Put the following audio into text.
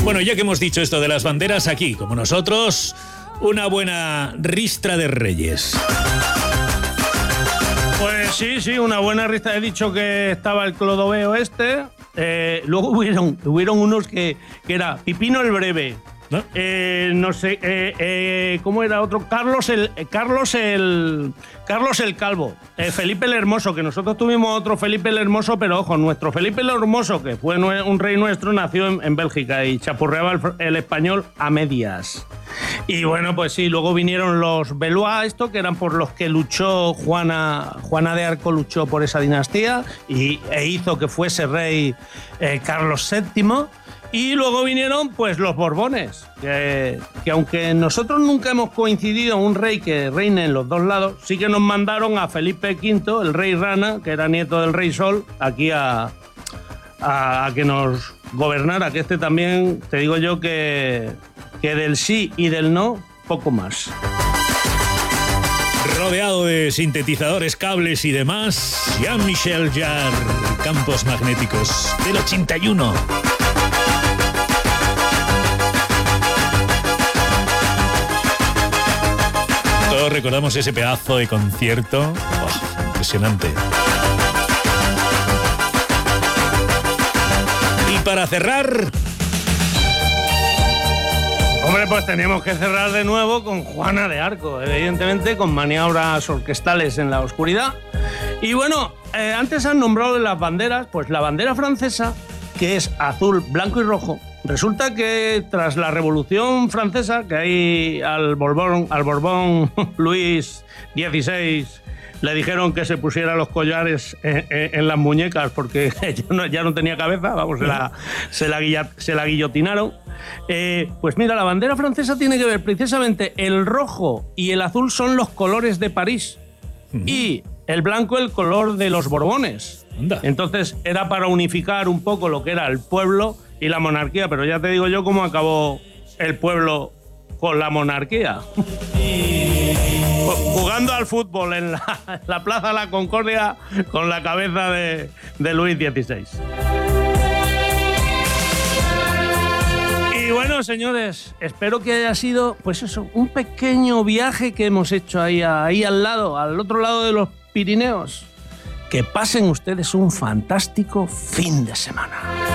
Bueno, ya que hemos dicho esto de las banderas, aquí, como nosotros, una buena ristra de reyes. Pues sí, una buena ristra. He dicho que estaba el Clodoveo luego hubieron unos que era Pipino el Breve, ¿no? ¿Cómo era otro? Carlos el Calvo, Felipe el Hermoso, que nosotros tuvimos otro Felipe el Hermoso, pero ojo, nuestro Felipe el Hermoso, que fue un rey nuestro, nació en Bélgica y chapurreaba el español a medias. Y bueno, pues sí, luego vinieron los Valois, que eran por los que luchó Juana de Arco, luchó por esa dinastía e hizo que fuese rey Carlos VII. Y luego vinieron pues los Borbones, que aunque nosotros nunca hemos coincidido en un rey que reine en los dos lados, sí que nos mandaron a Felipe V, el rey Rana, que era nieto del rey Sol, aquí a que nos gobernara, que también, te digo yo que del sí y del no, poco más. Rodeado de sintetizadores, cables y demás, Jean-Michel Jarre, Campos Magnéticos, del 81. Todos recordamos ese pedazo de concierto. Oh, impresionante. Y para cerrar... Hombre, pues teníamos que cerrar de nuevo con Juana de Arco, evidentemente, con maniobras orquestales en la oscuridad. Y bueno, antes han nombrado las banderas, pues la bandera francesa, que es azul, blanco y rojo. Resulta que tras la Revolución Francesa, que ahí al Borbón Luis XVI le dijeron que se pusiera los collares en las muñecas porque ya no tenía cabeza, vamos, se la guillotinaron. Pues mira, la bandera francesa tiene que ver precisamente el rojo y el azul son los colores de París y el blanco el color de los Borbones. Entonces era para unificar un poco lo que era el pueblo y la monarquía, pero ya te digo yo cómo acabó el pueblo con la monarquía. Jugando al fútbol en la Plaza de la Concordia con la cabeza de Luis XVI. Y bueno, señores, espero que haya sido, pues eso, un pequeño viaje que hemos hecho ahí al otro lado de los Pirineos. Que pasen ustedes un fantástico fin de semana.